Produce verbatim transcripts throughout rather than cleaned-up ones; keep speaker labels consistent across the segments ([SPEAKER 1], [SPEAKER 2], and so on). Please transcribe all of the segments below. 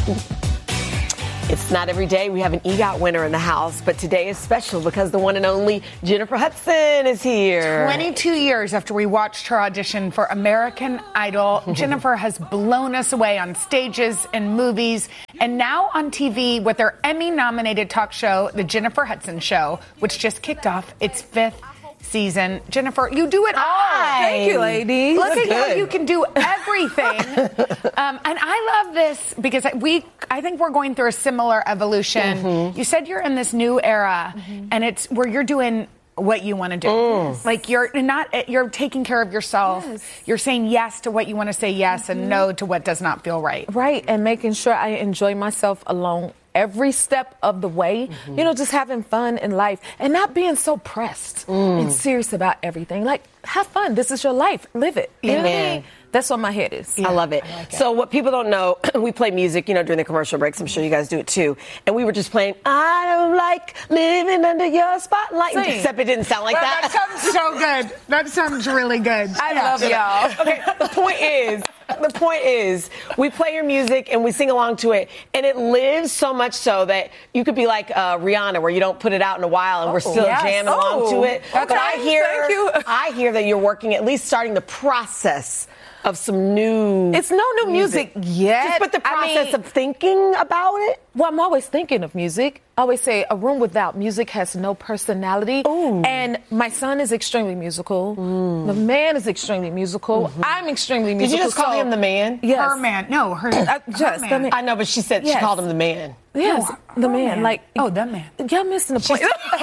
[SPEAKER 1] It's not every day we have an EGOT winner in the house, but today is special because the one and only Jennifer Hudson is here.
[SPEAKER 2] twenty-two years after we watched her audition for American Idol, Jennifer has blown us away on stages and movies, and now on T V with her Emmy-nominated talk show, The Jennifer Hudson Show, which just kicked off its fifth season. Jennifer, you do it all.
[SPEAKER 1] Hi.
[SPEAKER 3] Thank you, ladies.
[SPEAKER 2] Look
[SPEAKER 1] Look
[SPEAKER 2] at how
[SPEAKER 1] good.
[SPEAKER 2] you can do everything. um, and I love this because we, I think we're going through a similar evolution. Mm-hmm. You said you're in this new era, mm-hmm. and it's where you're doing what you want to do. Mm. Like you're not, you're taking care of yourself. Yes. You're saying yes to what you want to say yes, mm-hmm. and no to what does not feel right.
[SPEAKER 3] Right, and making sure I enjoy myself alone every step of the way, mm-hmm. you know, just having fun in life and not being so pressed mm. and serious about everything. Like, have fun. This is your life. Live it. You know what I mean? That's what my head is.
[SPEAKER 1] Yeah, I love it. I like it. So what people don't know, we play music, you know, during the commercial breaks. I'm sure you guys do it too. And we were just playing, I don't like living under your spotlight.
[SPEAKER 3] Sing.
[SPEAKER 1] Except it didn't sound like
[SPEAKER 2] well,
[SPEAKER 1] that.
[SPEAKER 2] That sounds so good. That sounds really good.
[SPEAKER 3] I
[SPEAKER 2] yeah.
[SPEAKER 3] love y'all.
[SPEAKER 1] Okay, the point is, the point is, we play your music and we sing along to it, and it lives so much so that you could be like uh, Rihanna, where you don't put it out in a while and
[SPEAKER 3] oh,
[SPEAKER 1] we're still
[SPEAKER 3] yes.
[SPEAKER 1] jamming
[SPEAKER 3] oh,
[SPEAKER 1] along to it.
[SPEAKER 3] Okay,
[SPEAKER 1] but I hear,
[SPEAKER 3] thank you.
[SPEAKER 1] I hear that you're working, at least starting the process of some new.
[SPEAKER 3] It's no new music, music yet.
[SPEAKER 1] Just but the process
[SPEAKER 3] I mean,
[SPEAKER 1] of thinking about it.
[SPEAKER 3] Well, I'm always thinking of music. I always say a room without music has no personality.
[SPEAKER 1] Ooh.
[SPEAKER 3] And my son is extremely musical. Mm. The man is extremely musical. Mm-hmm. I'm extremely musical.
[SPEAKER 1] Did you just call
[SPEAKER 3] so,
[SPEAKER 1] him the man?
[SPEAKER 3] Yes.
[SPEAKER 2] Her man. No, her.
[SPEAKER 3] Uh, just
[SPEAKER 2] her
[SPEAKER 3] the
[SPEAKER 2] man.
[SPEAKER 3] man.
[SPEAKER 1] I know, but she said
[SPEAKER 3] yes.
[SPEAKER 1] she called him the man.
[SPEAKER 3] Yes,
[SPEAKER 2] no,
[SPEAKER 3] the man.
[SPEAKER 2] man.
[SPEAKER 3] Like,
[SPEAKER 2] oh, the man.
[SPEAKER 3] Y'all missing the point.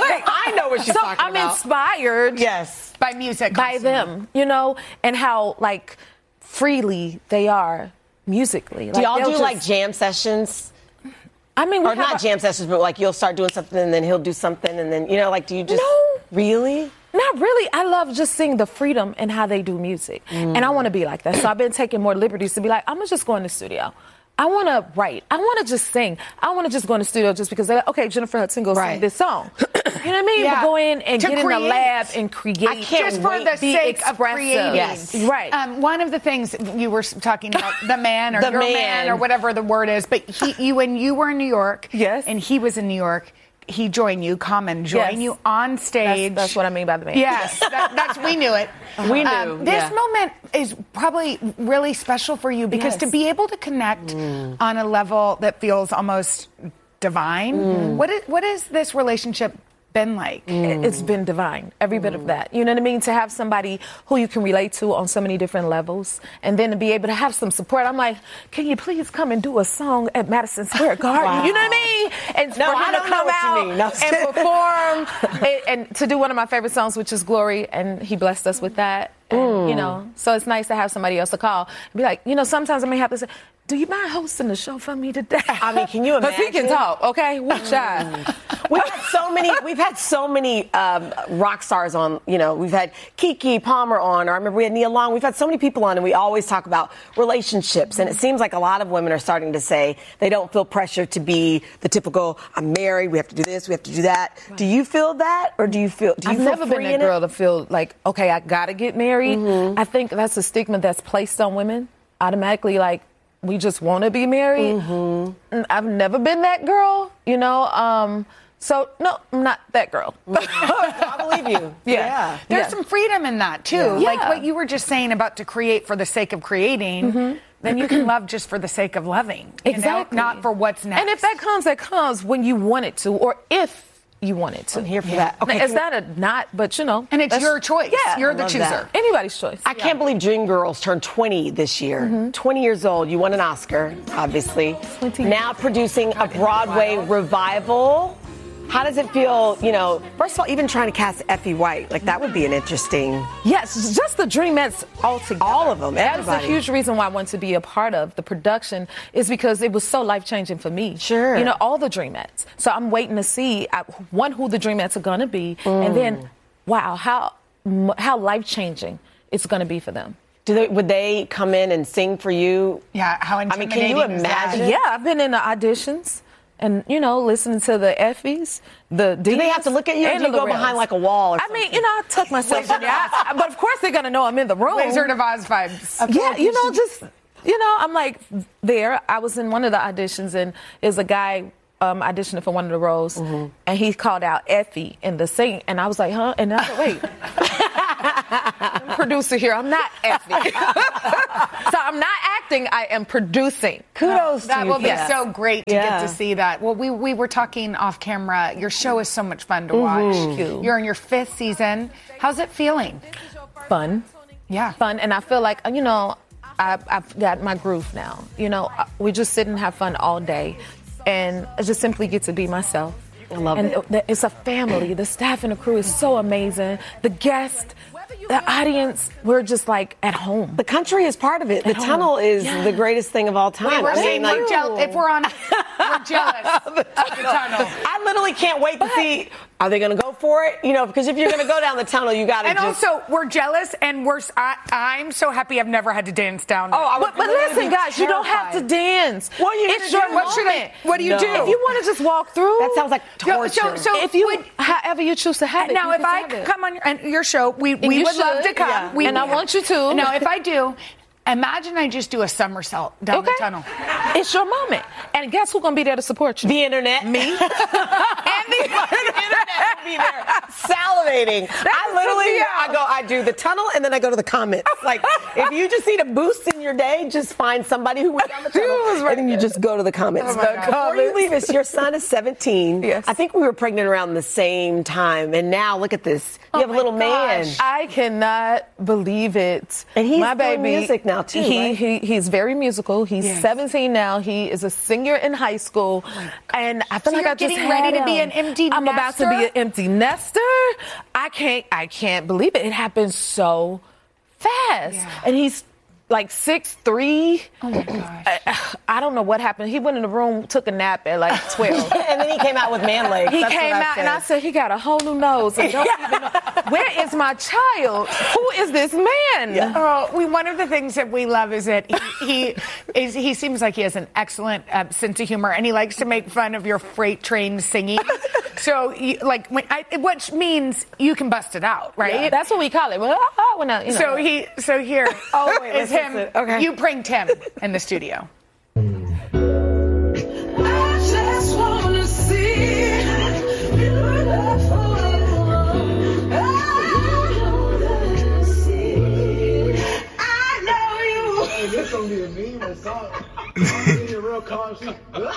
[SPEAKER 1] I know what she's
[SPEAKER 3] so
[SPEAKER 1] talking
[SPEAKER 3] I'm
[SPEAKER 1] about.
[SPEAKER 3] I'm inspired.
[SPEAKER 1] Yes.
[SPEAKER 2] By music.
[SPEAKER 3] By
[SPEAKER 2] constantly.
[SPEAKER 3] them, you know, and how, like, freely they are musically.
[SPEAKER 1] Do
[SPEAKER 3] like,
[SPEAKER 1] y'all do
[SPEAKER 3] just,
[SPEAKER 1] like jam sessions?
[SPEAKER 3] I mean, we
[SPEAKER 1] or not
[SPEAKER 3] a,
[SPEAKER 1] jam sessions, but like you'll start doing something and then he'll do something and then, you know, like do you just.
[SPEAKER 3] No.
[SPEAKER 1] Really?
[SPEAKER 3] Not really. I love just seeing the freedom in how they do music. Mm. And I want to be like that. So I've been taking more liberties to be like, I'm going to just go in the studio. I want to write. I want to just sing. I want to just go in the studio just because they're like, okay, Jennifer Hudson, go
[SPEAKER 1] right.
[SPEAKER 3] sing this song. You know what I mean?
[SPEAKER 2] Yeah.
[SPEAKER 3] But go in and
[SPEAKER 2] to
[SPEAKER 3] get
[SPEAKER 2] create.
[SPEAKER 3] in the lab and create.
[SPEAKER 1] I can't
[SPEAKER 2] Just for
[SPEAKER 1] wait.
[SPEAKER 2] the
[SPEAKER 3] Be
[SPEAKER 2] sake
[SPEAKER 3] expressive.
[SPEAKER 2] of creating.
[SPEAKER 1] Yes.
[SPEAKER 3] Right.
[SPEAKER 2] Um, one of the things you were talking about, the man or
[SPEAKER 1] The
[SPEAKER 2] your
[SPEAKER 1] man.
[SPEAKER 2] man or whatever the word is, but he, you, when you were in New York,
[SPEAKER 3] yes.
[SPEAKER 2] and he was in New York, he joined you, Common, joined
[SPEAKER 3] yes.
[SPEAKER 2] you on stage.
[SPEAKER 3] That's, that's what I mean by the man.
[SPEAKER 2] Yes, that, that's we knew it.
[SPEAKER 1] We knew.
[SPEAKER 2] Um, this
[SPEAKER 1] yeah.
[SPEAKER 2] moment is probably really special for you because
[SPEAKER 3] yes.
[SPEAKER 2] to be able to connect mm. on a level that feels almost divine. Mm. What is what is this relationship been like?
[SPEAKER 3] Mm. It's been divine, every bit of that. You know what I mean? To have somebody who you can relate to on so many different levels, and then to be able to have some support. I'm like, can you please come and do a song at Madison Square Garden?
[SPEAKER 1] Wow.
[SPEAKER 3] You know what I mean? And
[SPEAKER 1] No,
[SPEAKER 3] for him
[SPEAKER 1] I
[SPEAKER 3] to
[SPEAKER 1] don't know
[SPEAKER 3] come
[SPEAKER 1] what you
[SPEAKER 3] out
[SPEAKER 1] mean. No.
[SPEAKER 3] and perform and, and to do one of my favorite songs, which is Glory, and he blessed us with that. And,
[SPEAKER 1] Mm.
[SPEAKER 3] you know, so it's nice to have somebody else to call and be like, you know, sometimes I may have to say, do you mind hosting the show for me today?
[SPEAKER 1] I mean, can you imagine?
[SPEAKER 3] Because he can talk, okay? Watch out.
[SPEAKER 1] We've had so many. We've had so many um, rock stars on. You know, we've had Keke Palmer on. Or I remember we had Nia Long. We've had so many people on, and we always talk about relationships. And it seems like a lot of women are starting to say they don't feel pressure to be the typical. I'm married. We have to do this. We have to do that. Right. Do you feel that, or do you feel? Do you
[SPEAKER 3] I've
[SPEAKER 1] feel
[SPEAKER 3] never
[SPEAKER 1] free
[SPEAKER 3] been that
[SPEAKER 1] in
[SPEAKER 3] girl
[SPEAKER 1] it?
[SPEAKER 3] to feel like, okay, I gotta get married.
[SPEAKER 1] Mm-hmm.
[SPEAKER 3] I think that's a stigma that's placed on women. Automatically, like, we just want to be married. Mm-hmm. I've never been that girl, you know. Um, so no, I'm not that girl.
[SPEAKER 1] I believe you.
[SPEAKER 3] Yeah.
[SPEAKER 1] yeah.
[SPEAKER 2] There's
[SPEAKER 3] Yeah.
[SPEAKER 2] some freedom in that too.
[SPEAKER 3] Yeah.
[SPEAKER 2] Like
[SPEAKER 3] Yeah.
[SPEAKER 2] what you were just saying about to create for the sake of creating. Mm-hmm. Then you can love just for the sake of loving. You
[SPEAKER 3] Exactly.
[SPEAKER 2] know? Not for what's next.
[SPEAKER 3] And if that comes, that comes when you want it to, or if you want it to.
[SPEAKER 1] I'm here for
[SPEAKER 2] Yeah.
[SPEAKER 1] that. Okay,
[SPEAKER 3] it's
[SPEAKER 1] can-
[SPEAKER 3] not a not, but you know.
[SPEAKER 2] And it's
[SPEAKER 3] that's-
[SPEAKER 2] your choice.
[SPEAKER 3] Yeah.
[SPEAKER 2] You're
[SPEAKER 1] I
[SPEAKER 2] the
[SPEAKER 1] love
[SPEAKER 2] chooser.
[SPEAKER 1] that.
[SPEAKER 3] Anybody's choice.
[SPEAKER 1] I can't believe Dreamgirls turned twenty this year.
[SPEAKER 3] Mm-hmm.
[SPEAKER 1] twenty years old. You won an Oscar, obviously.
[SPEAKER 3] twenty
[SPEAKER 1] Now producing a Broadway revival. How does it feel, you know, first of all, even trying to cast Effie White, like that would be an interesting.
[SPEAKER 3] Yes, just the Dreamettes all together.
[SPEAKER 1] All of them,
[SPEAKER 3] That was a
[SPEAKER 1] everybody.
[SPEAKER 3] huge reason why I wanted to be a part of the production, is because it was so life-changing for me.
[SPEAKER 1] Sure.
[SPEAKER 3] You know, all the Dreamettes. So I'm waiting to see, uh, one, who the Dreamettes are going to be,
[SPEAKER 1] Mm.
[SPEAKER 3] and then, wow, how m- how life-changing it's going to be for them.
[SPEAKER 1] Do they, would they come in and sing for you?
[SPEAKER 2] Yeah, how
[SPEAKER 1] I mean,
[SPEAKER 2] intimidating
[SPEAKER 1] can you
[SPEAKER 2] is that?
[SPEAKER 1] imagine?
[SPEAKER 3] Yeah, I've been in the auditions. And, you know, listening to the Effies, the
[SPEAKER 1] Do they have to look at you, or
[SPEAKER 3] and
[SPEAKER 1] do you
[SPEAKER 3] the
[SPEAKER 1] go
[SPEAKER 3] Lorels.
[SPEAKER 1] behind like a wall or
[SPEAKER 3] I mean, you know, I tuck myself in there. I- But of course they're going to know I'm in the room.
[SPEAKER 2] Wizard of Oz vibes.
[SPEAKER 3] Yeah, you know, just You know, I'm like there. I was in one of the auditions, and there's a guy um, auditioning for one of the roles, mm-hmm. and he called out Effie in the sing, and I was like, huh? And I said, wait. I'm producer here. I'm not Effie. So I'm not acting. I am producing.
[SPEAKER 1] Kudos
[SPEAKER 2] that
[SPEAKER 1] to you.
[SPEAKER 2] will be
[SPEAKER 1] Yeah.
[SPEAKER 2] so great to
[SPEAKER 1] Yeah.
[SPEAKER 2] get to see that. Well, we we were talking off camera. Your show is so much fun to
[SPEAKER 1] Mm-hmm.
[SPEAKER 2] watch.
[SPEAKER 3] you.
[SPEAKER 2] You're in your fifth season. How's it feeling?
[SPEAKER 3] Fun.
[SPEAKER 2] Yeah.
[SPEAKER 3] Fun. And I feel like, you know, I've, I've got my groove now. You know, we just sit and have fun all day. And I just simply get to be myself.
[SPEAKER 1] I love
[SPEAKER 3] and
[SPEAKER 1] it.
[SPEAKER 3] And it's a family. The staff and the crew is so amazing. The guests, the audience, we're just like at home.
[SPEAKER 1] The country is part of it. The
[SPEAKER 3] home.
[SPEAKER 1] tunnel is
[SPEAKER 3] Yeah.
[SPEAKER 1] the greatest thing of all time.
[SPEAKER 2] Wait, we're
[SPEAKER 1] I mean,
[SPEAKER 2] saying
[SPEAKER 1] like,
[SPEAKER 2] we're jealous. If we're on, we're jealous of the tunnel.
[SPEAKER 1] I literally can't wait to see. Are they going to go for it? You know, because if you're going to go down the tunnel, you got to
[SPEAKER 2] And
[SPEAKER 1] just.
[SPEAKER 2] also, we're jealous, and we're. I, I'm so happy I've never had to dance down.
[SPEAKER 1] Oh, I would
[SPEAKER 3] But, but
[SPEAKER 1] literally
[SPEAKER 3] listen,
[SPEAKER 1] be
[SPEAKER 3] guys, you don't have to
[SPEAKER 1] terrified.
[SPEAKER 3] dance.
[SPEAKER 1] What are you
[SPEAKER 3] It's
[SPEAKER 1] gonna
[SPEAKER 3] your
[SPEAKER 1] do?
[SPEAKER 3] moment.
[SPEAKER 2] What should I- what do you
[SPEAKER 1] No.
[SPEAKER 2] do?
[SPEAKER 3] If you want to just walk through,
[SPEAKER 1] That sounds like
[SPEAKER 2] So-
[SPEAKER 1] torture.
[SPEAKER 2] so- so-
[SPEAKER 3] if you,
[SPEAKER 2] would-
[SPEAKER 3] however you choose to have it.
[SPEAKER 2] Now,
[SPEAKER 3] you
[SPEAKER 2] if
[SPEAKER 3] can
[SPEAKER 2] I
[SPEAKER 3] have it.
[SPEAKER 2] come on your, and your show, we, we
[SPEAKER 3] you
[SPEAKER 2] would love
[SPEAKER 3] should,
[SPEAKER 2] to come.
[SPEAKER 3] yeah.
[SPEAKER 2] We,
[SPEAKER 3] And I want you to.
[SPEAKER 2] No, if I do, imagine I just do a somersault down
[SPEAKER 3] Okay.
[SPEAKER 2] the tunnel.
[SPEAKER 3] It's your moment. And guess who's going to be there to support you?
[SPEAKER 1] The internet.
[SPEAKER 2] Me?
[SPEAKER 1] and the internet will be there salivating. I literally,
[SPEAKER 3] me
[SPEAKER 1] I
[SPEAKER 3] out.
[SPEAKER 1] go, I do the tunnel and then I go to the comments. Like, if you just need a boost in your day, just find somebody who went down the tunnel
[SPEAKER 3] was right
[SPEAKER 1] and then you
[SPEAKER 3] there.
[SPEAKER 1] just go to the comments.
[SPEAKER 2] Oh my
[SPEAKER 1] Before
[SPEAKER 2] God.
[SPEAKER 1] you leave us, your son is seventeen.
[SPEAKER 3] Yes.
[SPEAKER 1] I think we were pregnant around the same time. And now look at this. You have a
[SPEAKER 2] my
[SPEAKER 1] little man.
[SPEAKER 2] gosh.
[SPEAKER 3] I cannot believe it.
[SPEAKER 1] And he's
[SPEAKER 3] My
[SPEAKER 1] doing
[SPEAKER 3] baby,
[SPEAKER 1] music now, too,
[SPEAKER 3] He,
[SPEAKER 1] right?
[SPEAKER 3] he he's very musical. He's
[SPEAKER 2] Yes.
[SPEAKER 3] seventeen now. He is a senior in high school, and I feel
[SPEAKER 2] So
[SPEAKER 3] like
[SPEAKER 2] you're
[SPEAKER 3] I just
[SPEAKER 2] getting
[SPEAKER 3] had
[SPEAKER 2] ready to be
[SPEAKER 3] him.
[SPEAKER 2] an empty
[SPEAKER 3] I'm about to be
[SPEAKER 2] nester?
[SPEAKER 3] an empty nester. I can't. I can't believe it. It happened so fast,
[SPEAKER 2] Yeah.
[SPEAKER 3] and he's like six three.
[SPEAKER 2] Oh my gosh.
[SPEAKER 3] I, I don't know what happened. He went in the room, took a nap at like twelve.
[SPEAKER 1] And then he came out with man legs.
[SPEAKER 3] He
[SPEAKER 1] That's what
[SPEAKER 3] came
[SPEAKER 1] I
[SPEAKER 3] out and I
[SPEAKER 1] said.
[SPEAKER 3] said, he got a whole new nose. And don't even know, where is my child? Who is this man?
[SPEAKER 2] Oh, we, one of the things that we love is that he, he is he seems like he has an excellent uh, sense of humor, and he likes to make fun of your freight train singing. So, you, like, when I, which means you can bust it out, right?
[SPEAKER 3] Yeah, that's what we call it. Well, ah, when I, you know.
[SPEAKER 2] So he, so here,
[SPEAKER 1] Oh, wait,
[SPEAKER 2] is
[SPEAKER 1] let's
[SPEAKER 2] him.
[SPEAKER 1] listen. Okay.
[SPEAKER 2] You pranked him in the studio.
[SPEAKER 4] I just wanna see beautiful. I wanna see. I know you.
[SPEAKER 5] Hey, this gonna be a meme or something. I'm being real calm. She,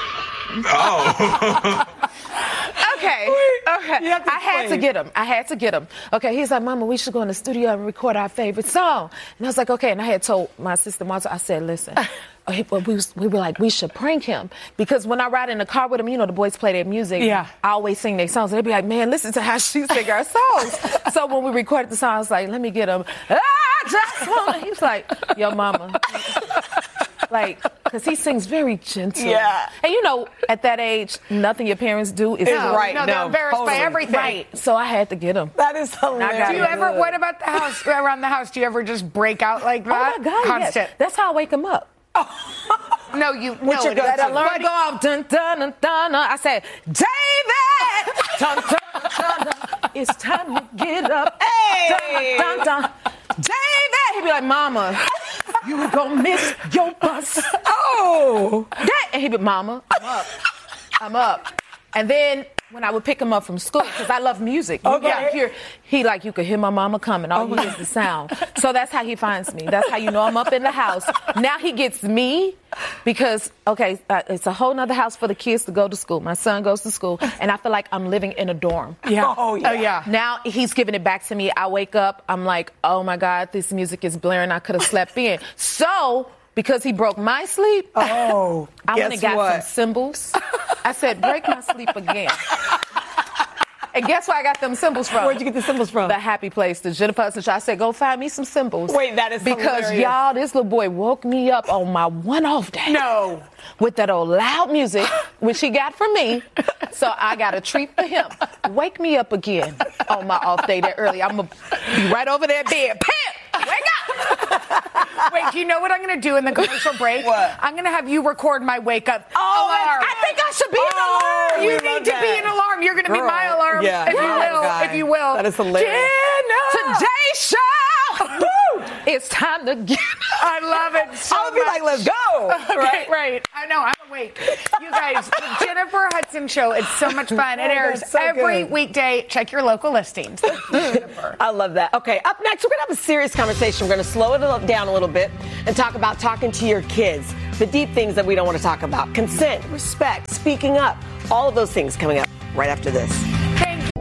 [SPEAKER 6] Oh.
[SPEAKER 3] Okay. Okay.
[SPEAKER 1] You have to
[SPEAKER 3] I had to
[SPEAKER 1] explain.
[SPEAKER 3] get him. I had to get him. Okay. He's like, Mama, we should go in the studio and record our favorite song. And I was like, okay. And I had told my sister Martha, I said, listen. oh, he- we, was, we were like, we should prank him. Because when I ride in the car with him, you know, the boys play their music.
[SPEAKER 2] Yeah.
[SPEAKER 3] I always sing their songs. And they'd be like, man, listen to how she sing our songs. So when we recorded the song, I was like, let me get him. I just wanna. He was like, yo, Mama. Like, because he sings very gentle.
[SPEAKER 1] Yeah.
[SPEAKER 3] And you know, at that age, nothing your parents do is
[SPEAKER 1] Is
[SPEAKER 3] wrong.
[SPEAKER 1] right.
[SPEAKER 2] No, they're
[SPEAKER 1] no,
[SPEAKER 2] embarrassed by
[SPEAKER 1] totally.
[SPEAKER 2] everything.
[SPEAKER 3] Right. So I had to get him.
[SPEAKER 1] That is hilarious.
[SPEAKER 3] got
[SPEAKER 2] Do you
[SPEAKER 3] it.
[SPEAKER 2] ever? What about the house? Around the house, do you ever just break out like that?
[SPEAKER 3] Oh my God,
[SPEAKER 2] Constant.
[SPEAKER 3] yes. That's how I wake him up.
[SPEAKER 2] No, you.
[SPEAKER 1] What's
[SPEAKER 2] no,
[SPEAKER 1] your go-to?
[SPEAKER 3] Let
[SPEAKER 2] that's
[SPEAKER 3] alarm
[SPEAKER 2] buddy.
[SPEAKER 3] go off. Dun, dun, dun, dun, dun. I said, David! Dun, dun, dun, dun. It's time to get up.
[SPEAKER 1] Hey!
[SPEAKER 3] Dun, dun, dun. David! He'd be like, Mama, you were going to miss your bus.
[SPEAKER 1] Oh!
[SPEAKER 3] Dad! And he'd be, Mama, I'm up. I'm up. And then when I would pick him up from school, because I love music. You
[SPEAKER 1] Okay.
[SPEAKER 3] gotta hear, he like, you could hear my mama coming. All you hear is the sound. So that's how he finds me. That's how you know I'm up in the house. Now he gets me because, okay, uh, it's a whole nother house for the kids to go to school. My son goes to school, and I feel like I'm living in a dorm.
[SPEAKER 2] Yeah.
[SPEAKER 1] Oh, yeah.
[SPEAKER 2] Oh yeah.
[SPEAKER 3] Now he's giving it back to me. I wake up, I'm like, oh my God, this music is blaring. I could have slept in. So, because he broke my sleep,
[SPEAKER 1] Oh,
[SPEAKER 3] I went
[SPEAKER 1] guess
[SPEAKER 3] and got
[SPEAKER 1] what?
[SPEAKER 3] some cymbals. I said, break my sleep again. And guess where I got them cymbals from?
[SPEAKER 1] Where'd you get the cymbals from?
[SPEAKER 3] The happy place, the Jennifer Hudson show. I said, go find me some cymbals.
[SPEAKER 1] Wait, that is
[SPEAKER 3] Because,
[SPEAKER 1] hilarious.
[SPEAKER 3] y'all, this little boy woke me up on my one-off day.
[SPEAKER 2] No.
[SPEAKER 3] With that old loud music, which he got from me. So I got a treat for him. Wake me up again on my off day that early. I'm going to be right over there in bed. Pam, wake up!
[SPEAKER 2] Wait, do you know what I'm going to do in the commercial break?
[SPEAKER 1] What?
[SPEAKER 2] I'm going to have you record my wake up
[SPEAKER 1] Oh,
[SPEAKER 2] alarm.
[SPEAKER 3] I think I should be
[SPEAKER 1] Oh,
[SPEAKER 3] an alarm.
[SPEAKER 2] You
[SPEAKER 1] we
[SPEAKER 2] need
[SPEAKER 1] love
[SPEAKER 2] to
[SPEAKER 1] that.
[SPEAKER 2] be an alarm. You're going to be
[SPEAKER 1] Girl.
[SPEAKER 2] my alarm.
[SPEAKER 1] Yeah.
[SPEAKER 2] If you
[SPEAKER 1] Yeah.
[SPEAKER 2] will.
[SPEAKER 1] Guy.
[SPEAKER 2] If you will.
[SPEAKER 1] That is hilarious.
[SPEAKER 2] Jenna.
[SPEAKER 3] Today's show! Woo! It's time to get.
[SPEAKER 2] I love it so
[SPEAKER 1] I'll be
[SPEAKER 2] much.
[SPEAKER 1] like, let's go.
[SPEAKER 2] Right, right. I know. I'm awake. You guys, the Jennifer Hudson Show. It's so much fun. It
[SPEAKER 1] Oh,
[SPEAKER 2] airs
[SPEAKER 1] that's so
[SPEAKER 2] every
[SPEAKER 1] good.
[SPEAKER 2] weekday. Check your local listings. Thank you, Jennifer.
[SPEAKER 1] I love that. Okay, up next, we're going to have a serious conversation. We're going to slow it down a little bit and talk about talking to your kids, the deep things that we don't want to talk about, consent, respect, speaking up, all of those things coming up right after this.